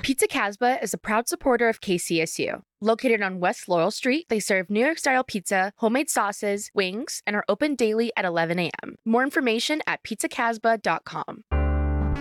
Pizza Casbah is a proud supporter of KCSU. Located on West Laurel Street, they serve New York-style pizza, homemade sauces, wings, and are open daily at 11 a.m. More information at pizzacasbah.com.